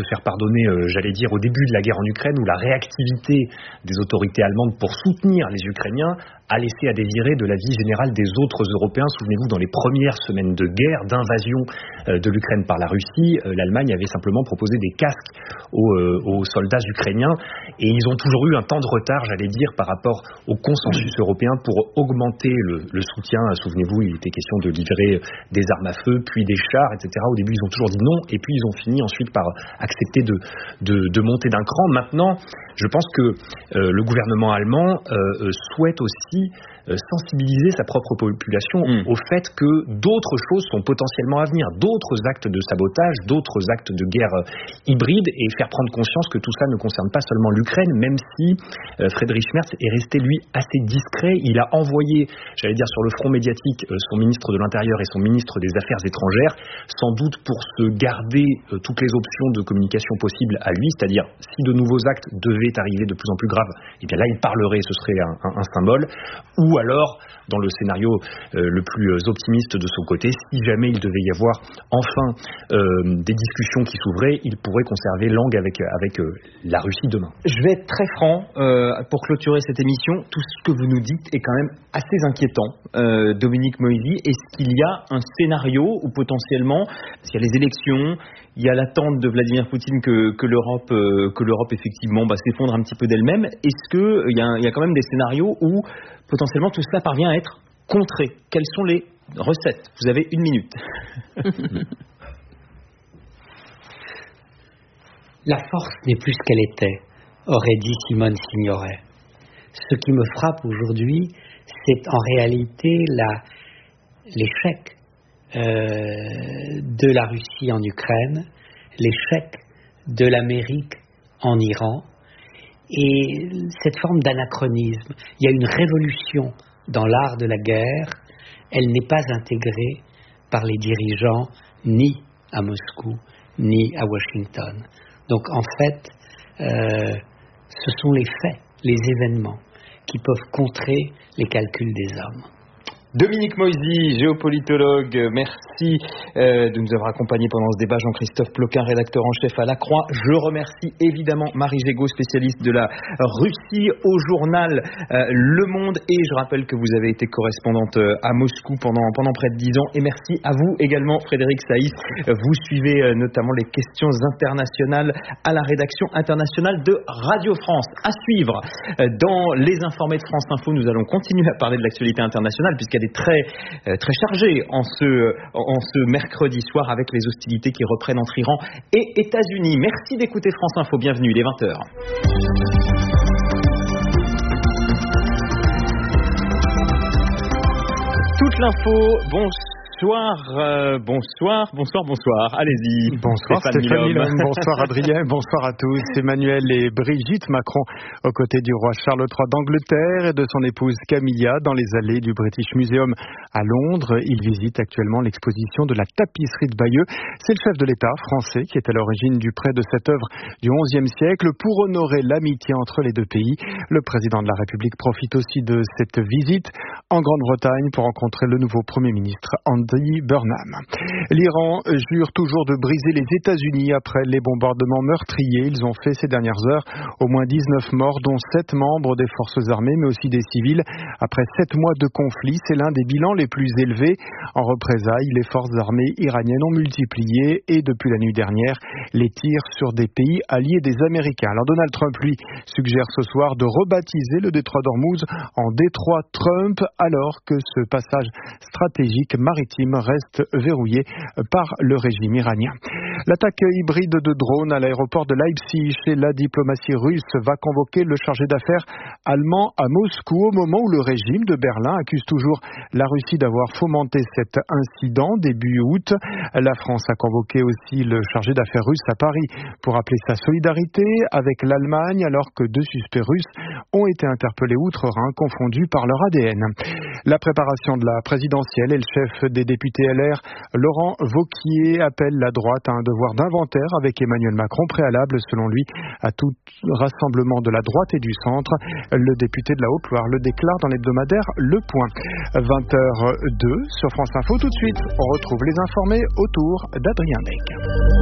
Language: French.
faire pardonner, au début de la guerre en Ukraine, où la réactivité des autorités allemandes pour soutenir les Ukrainiens a laissé à désirer de l'avis général des autres Européens. Souvenez-vous, dans les premières semaines de guerre, d'invasion de l'Ukraine par la Russie, l'Allemagne avait simplement proposé des casques aux soldats ukrainiens, et ils ont toujours eu un temps de retard, par rapport au consensus européen pour augmenter le soutien. Souvenez-vous, il était question de livrer des armes à feu, puis des chars, etc. Au début, ils ont toujours dit non, et puis ils ont fini ensuite par accepter de monter d'un cran. Maintenant, je pense que le gouvernement allemand souhaite aussi sensibiliser sa propre population au fait que d'autres choses sont potentiellement à venir, d'autres actes de sabotage, d'autres actes de guerre hybride, et faire prendre conscience que tout ça ne concerne pas seulement l'Ukraine, même si Friedrich Merz est resté, lui, assez discret. Il a envoyé, sur le front médiatique, son ministre de l'Intérieur et son ministre des Affaires étrangères, sans doute pour se garder toutes les options de communication possibles à lui, c'est-à-dire si de nouveaux actes devaient arriver de plus en plus graves, et bien là il parlerait, ce serait un symbole, ou alors, dans le scénario le plus optimiste de son côté, si jamais il devait y avoir enfin des discussions qui s'ouvraient, il pourrait conserver langue avec la Russie demain. Je vais être très franc pour clôturer cette émission. Tout ce que vous nous dites est quand même assez inquiétant, Dominique Moisy. Est-ce qu'il y a un scénario où potentiellement, s'il y a les élections, il y a l'attente de Vladimir Poutine que l'Europe effectivement s'effondre un petit peu d'elle-même, est-ce qu'il y a quand même des scénarios où potentiellement tout cela parvient à être contré? Quelles sont les recettes? Vous avez 1 minute. La force n'est plus ce qu'elle était, aurait dit Simone Signoret. Ce qui me frappe aujourd'hui, c'est en réalité l'échec de la Russie en Ukraine, l'échec de l'Amérique en Iran, et cette forme d'anachronisme. Il y a une révolution dans l'art de la guerre, elle n'est pas intégrée par les dirigeants ni à Moscou ni à Washington. Donc en fait, ce sont les faits, les événements qui peuvent contrer les calculs des hommes. Dominique Moisy, géopolitologue, merci de nous avoir accompagnés pendant ce débat. Jean-Christophe Ploquin, rédacteur en chef à La Croix. Je remercie évidemment Marie Gégaud, spécialiste de la Russie au journal Le Monde. Et je rappelle que vous avez été correspondante à Moscou pendant près de 10 ans. Et merci à vous également, Frédéric Saïs. Vous suivez notamment les questions internationales à la rédaction internationale de Radio France. À suivre, dans Les Informés de France Info, nous allons continuer à parler de l'actualité internationale, puisqu'il y a des très chargé en ce mercredi soir avec les hostilités qui reprennent entre Iran et États-Unis. Merci d'écouter France Info. Bienvenue, il est 20h. Toute l'info, bonsoir, allez-y. Bonsoir Stéphane Milon, bonsoir Adrien, bonsoir à tous. Emmanuel et Brigitte Macron aux côtés du roi Charles III d'Angleterre et de son épouse Camilla dans les allées du British Museum à Londres. Ils visitent actuellement l'exposition de la tapisserie de Bayeux. C'est le chef de l'État français qui est à l'origine du prêt de cette œuvre du XIe siècle pour honorer l'amitié entre les deux pays. Le président de la République profite aussi de cette visite en Grande-Bretagne pour rencontrer le nouveau Premier ministre Andy Burnham. L'Iran jure toujours de briser les États-Unis après les bombardements meurtriers. Ils ont fait ces dernières heures au moins 19 morts, dont 7 membres des forces armées, mais aussi des civils. Après 7 mois de conflit, c'est l'un des bilans les plus élevés. En représailles, les forces armées iraniennes ont multiplié et depuis la nuit dernière, les tirs sur des pays alliés des Américains. Alors Donald Trump, lui, suggère ce soir de rebaptiser le détroit d'Ormuz en détroit Trump, alors que ce passage stratégique maritime reste verrouillé par le régime iranien. L'attaque hybride de drones à l'aéroport de Leipzig et la diplomatie russe va convoquer le chargé d'affaires allemand à Moscou au moment où le régime de Berlin accuse toujours la Russie d'avoir fomenté cet incident début août. La France a convoqué aussi le chargé d'affaires russe à Paris pour appeler sa solidarité avec l'Allemagne alors que 2 suspects russes ont été interpellés outre-Rhin confondus par leur ADN. La préparation de la présidentielle et le chef des députés LR, Laurent Wauquiez, appelle la droite à un devoir d'inventaire avec Emmanuel Macron, préalable selon lui à tout rassemblement de la droite et du centre. Le député de la Haute-Loire le déclare dans l'hebdomadaire Le Point. 20h02 sur France Info. Tout de suite, on retrouve les informés autour d'Adrien Beck.